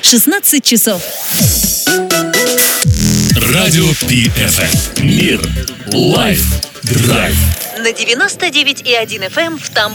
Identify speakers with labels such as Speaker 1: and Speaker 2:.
Speaker 1: 16 часов.
Speaker 2: Радио PFM. Мир. Лайф. Драйв.
Speaker 1: На 99,1 FM в Тамбове.